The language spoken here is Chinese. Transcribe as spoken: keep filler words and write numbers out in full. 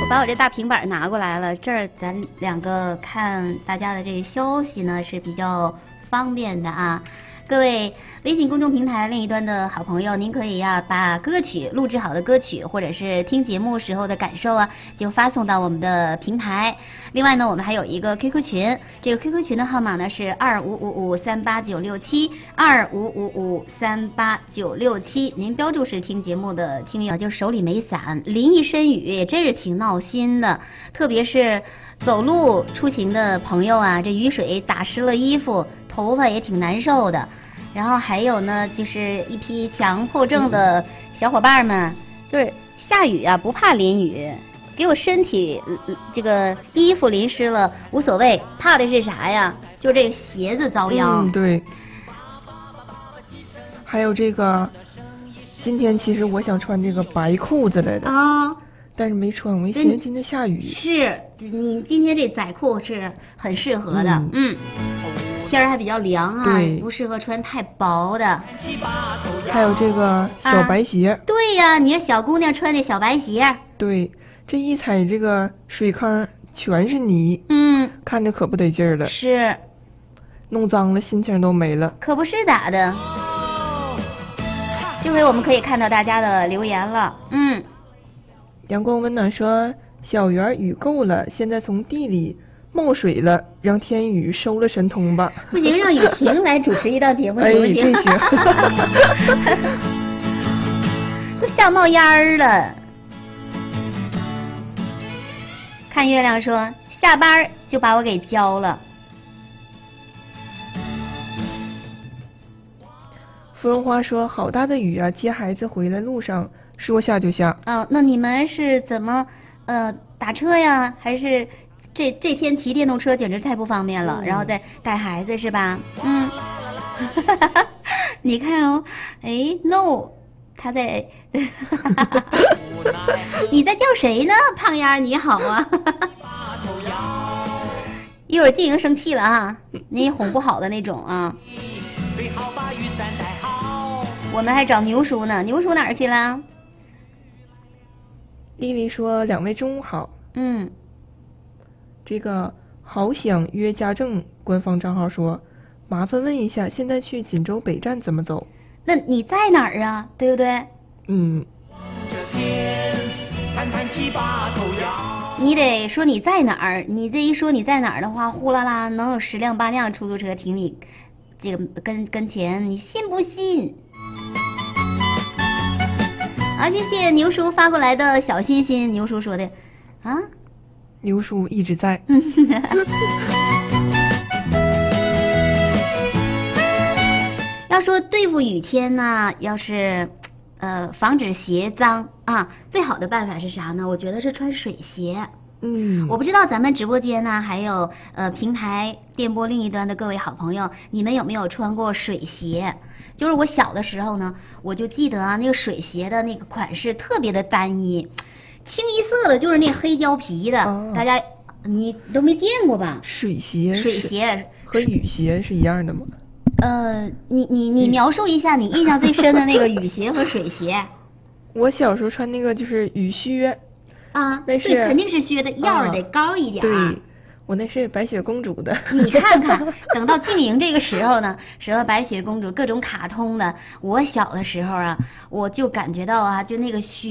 把我这大平板拿过来了，这儿咱两个看大家的这个消息呢是比较方便的啊。各位微信公众平台另一端的好朋友，您可以呀、啊、把歌曲录制好的歌曲，或者是听节目时候的感受啊，就发送到我们的平台。另外呢，我们还有一个 Q Q 群，这个 Q Q 群的号码呢是二五五五三八九六七二五五五三八九六七。您标注是听节目的听友，就手里没伞，淋一身雨，真是挺闹心的。特别是走路出行的朋友啊，这雨水打湿了衣服，头发也挺难受的。然后还有呢，就是一批强迫症的小伙伴们，就是下雨啊不怕淋雨，给我身体、呃、这个衣服淋湿了无所谓，怕的是啥呀？就这个鞋子遭殃。 嗯，对。还有这个，今天其实我想穿这个白裤子来的啊， 但是没穿，我一寻今天下雨。 是你今天这仔裤是很适合的，嗯。嗯，天儿还比较凉啊，不适合穿太薄的。 还有这个小白鞋， 啊、对呀，你这小姑娘穿这小白鞋， 对，这一踩这个水坑全是泥， 嗯， 看着可不得劲儿了， 是， 弄脏了心情都没了， 可不是咋的。这回我们可以看到大家的留言了，嗯， 阳光温暖说，小圆雨够了，现在从地里冒水了，让天宇收了神通吧。 不行，让雨婷来主持一档节目行不行？ 哎，这行。 都笑冒烟儿了。看月亮说，下班就把我给浇了。 芙蓉花说，好大的雨啊，接孩子回来路上说下就下。 哦，那你们是怎么呃打车呀？还是？这这天骑电动车简直太不方便了，嗯、然后再带孩子是吧？嗯，你看哦，哎 ，no， 他在，你在叫谁呢？胖丫儿你好啊！一会儿静莹生气了啊，你哄不好的那种啊。我们还找牛叔呢，牛叔哪儿去了？ 丽丽说：“两位中午好。” 嗯。 这个好想约家政官方账号说，麻烦问一下，现在去锦州北站怎么走？ 那你在哪儿啊？对不对？ 嗯。 你得说你在哪儿，你这一说你在哪儿的话，呼啦啦能有十辆八辆出租车停你这个跟跟前，你信不信？好，谢谢牛叔发过来的小心心。牛叔说的，啊。 牛叔一直在。 要说对付雨天呢，要是呃防止鞋脏啊，最好的办法是啥呢？我觉得是穿水鞋。 嗯， 我不知道咱们直播间呢，还有呃平台电波另一端的各位好朋友，你们有没有穿过水鞋？就是我小的时候呢，我就记得啊，那个水鞋的那个款式特别的单一。清一色的就是那黑胶皮的，哦、大家你都没见过吧？ 水鞋， 水鞋和雨鞋是一样的吗？ 呃，你你你描述一下你印象最深的那个雨鞋和水鞋。 我小时候穿那个就是雨靴啊， 那是肯定是靴的，腰儿得高一点、 啊。对，我那是白雪公主的。 你看看，等到静莹这个时候呢，什么白雪公主各种卡通的，我小的时候啊，我就感觉到啊，就那个靴。